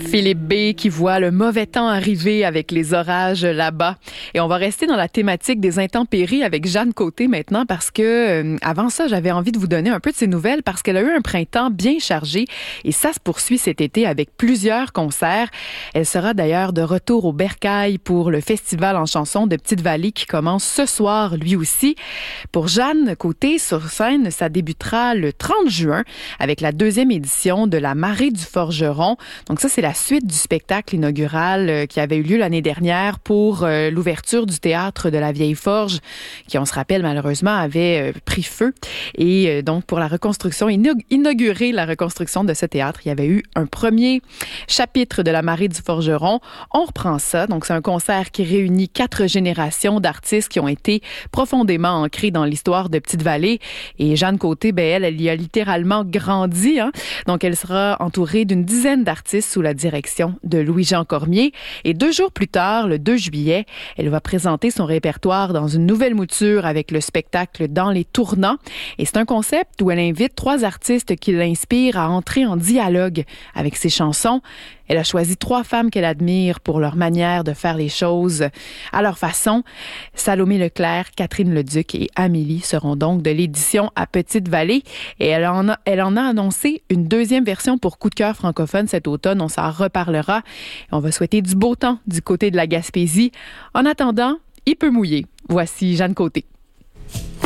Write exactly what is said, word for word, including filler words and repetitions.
Philippe B. qui voit le mauvais temps arriver avec les orages là-bas. Et on va rester dans la thématique des intempéries avec Jeanne Côté maintenant parce que euh, avant ça, j'avais envie de vous donner un peu de ses nouvelles parce qu'elle a eu un printemps bien chargé et ça se poursuit cet été avec plusieurs concerts. Elle sera d'ailleurs de retour au Bercail pour le festival en chansons de Petite-Vallée qui commence ce soir lui aussi. Pour Jeanne Côté, sur scène, ça débutera le trente juin avec la deuxième édition de la Marée du Forgeron. Donc ça, c'est la suite du spectacle inaugural euh, qui avait eu lieu l'année dernière pour euh, l'ouverture du théâtre de la Vieille Forge, qui, on se rappelle, malheureusement, avait euh, pris feu. Et euh, donc, pour la reconstruction, inaug- inaugurer la reconstruction de ce théâtre, il y avait eu un premier chapitre de la Marée du Forgeron. On reprend ça. Donc, c'est un concert qui réunit quatre générations d'artistes qui ont été profondément ancrés dans l'histoire de Petite-Vallée. Et Jeanne Côté, ben, elle, elle y a littéralement grandi. Hein? Donc, elle sera entourée d'une dizaine d'artistes sous la direction de Louis-Jean Cormier. Et deux jours plus tard, le deux juillet, elle va présenter son répertoire dans une nouvelle mouture avec le spectacle Dans les tournants. Et c'est un concept où elle invite trois artistes qui l'inspirent à entrer en dialogue avec ses chansons. Elle a choisi trois femmes qu'elle admire pour leur manière de faire les choses à leur façon. Salomé Leclerc, Catherine Leduc et Amélie seront donc de l'édition à Petite-Vallée. Et elle en a, elle en a annoncé une deuxième version pour Coup de cœur francophone cet automne. On s'en reparlera. Et on va souhaiter du beau temps du côté de la Gaspésie. En attendant, il peut mouiller. Voici Jeanne Côté.